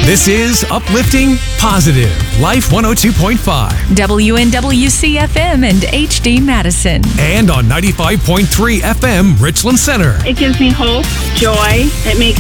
This is Uplifting Positive Life 102.5. WNWC-FM and HD Madison. And on 95.3 FM Richland Center. It gives me hope, joy. It makes